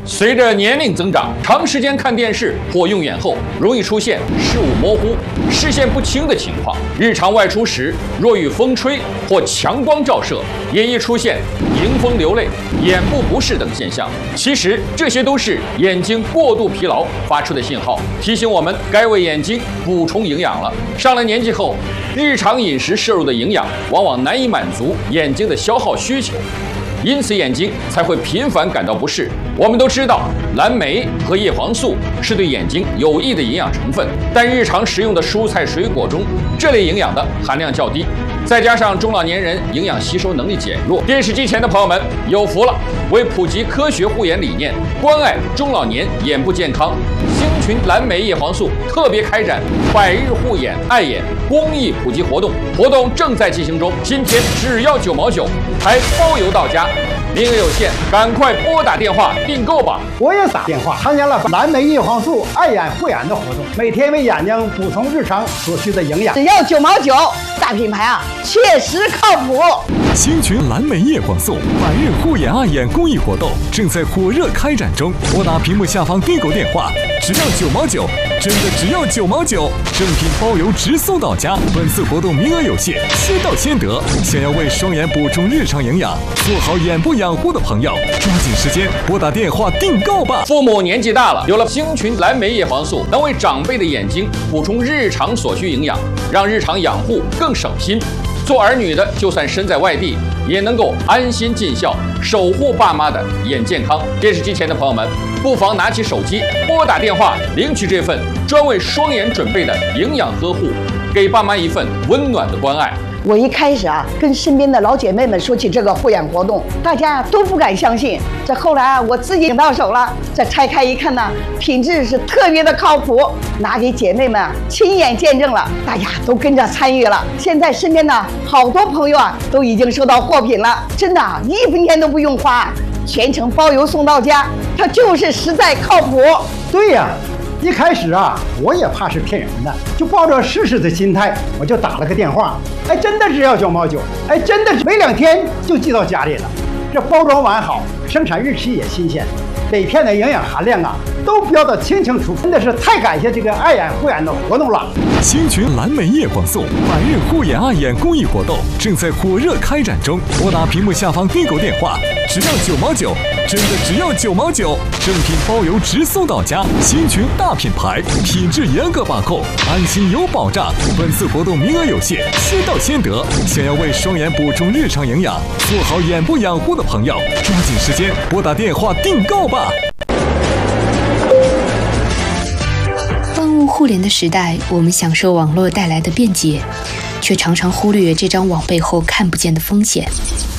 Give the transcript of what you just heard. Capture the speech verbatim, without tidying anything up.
随着年龄增长，长时间看电视或用眼后，容易出现视物模糊、视线不清的情况。日常外出时，若遇风吹或强光照射，也易出现迎风流泪、眼部不适等现象。其实这些都是眼睛过度疲劳发出的信号，提醒我们该为眼睛补充营养了。上了年纪后，日常饮食摄入的营养往往难以满足眼睛的消耗需求，因此眼睛才会频繁感到不适。我们都知道，蓝莓和叶黄素是对眼睛有益的营养成分，但日常食用的蔬菜水果中，这类营养的含量较低。再加上中老年人营养吸收能力减弱，电视机前的朋友们有福了！为普及科学护眼理念，关爱中老年眼部健康，星群蓝莓叶黄素特别开展百日护眼爱眼公益普及活动，活动正在进行中。今天只要九毛九，还包邮到家。名额有限，赶快拨打电话订购吧！ 我也打电话参加了蓝莓叶黄素爱眼护眼的活动，每天为眼睛补充日常所需的营养， 只要九毛九，大品牌啊，确实靠谱。 星群蓝莓叶黄素百日护眼爱眼公益活动正在火热开展中，拨打屏幕下方订购电话，只要九毛九，真的只要九毛九，正品包邮直送到家。本次活动名额有限，先到先得。想要为双眼补充日常营养，做好眼部养护的朋友，抓紧时间拨打电话订购吧。 父母年纪大了，有了星群蓝莓叶黄素，能为长辈的眼睛补充日常所需营养，让日常养护更省心。做儿女的，就算身在外地，也能够安心尽孝，守护爸妈的眼健康。电视机前的朋友们，不妨拿起手机，拨打电话，领取这份专为双眼准备的营养呵护，给爸妈一份温暖的关爱。 我一开始啊，跟身边的老姐妹们说起这个护眼活动，大家都不敢相信。这后来啊，我自己领到手了，这拆开一看呢，品质是特别的靠谱，拿给姐妹们啊亲眼见证了，大家都跟着参与了。现在身边呢，好多朋友啊都已经收到货品了，真的啊，一分钱都不用花，全程包邮送到家，它就是实在靠谱。 对呀。一开始啊，我也怕是骗人的，就抱着试试的心态，我就打了个电话。哎，真的只要九毛九，哎，真的是没两天就寄到家里了。这包装完好，生产日期也新鲜，每片的营养含量啊都标得清清楚楚，真的是太感谢这个爱眼护眼的活动了。 星群蓝莓叶黄素百日护眼爱眼公益活动正在火热开展中，拨打屏幕下方订购电话，只要九毛九，真的只要九毛九，正品包邮直送到家。星群大品牌，品质严格把控，安心有保障。本次活动名额有限，先到先得。想要为双眼补充日常营养，做好眼部养护的朋友，抓紧时间拨打电话订购吧。 万物互联的时代，我们享受网络带来的便捷，却常常忽略这张网背后看不见的风险。